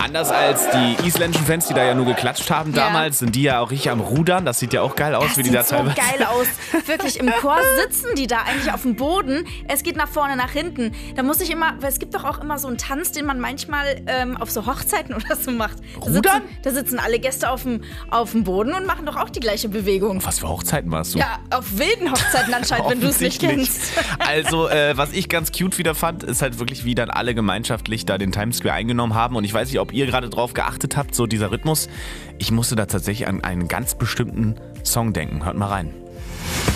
Anders als die isländischen Fans, die da ja nur geklatscht haben damals, sind die ja auch richtig am Rudern. Das sieht ja auch geil aus, Das wie die da sieht so teilweise. geil aus. Wirklich, im Chor sitzen die da eigentlich auf dem Boden. Es geht nach vorne, nach hinten. Da muss ich immer, weil es gibt doch auch immer so einen Tanz, den man manchmal auf so Hochzeiten oder so macht. Rudern? Da sitzen alle Gäste auf dem Boden und machen doch auch die gleiche Bewegung. Was für Hochzeiten warst du? Ja, auf wilden Hochzeiten anscheinend, wenn du es nicht kennst. Also, was ich ganz cute wieder fand, ist halt wirklich, wie dann alle gemeinschaftlich da den Times Square eingenommen haben. Und ich weiß nicht, ob ihr gerade drauf geachtet habt, so dieser Rhythmus. Ich musste da tatsächlich an einen ganz bestimmten Song denken. Hört mal rein.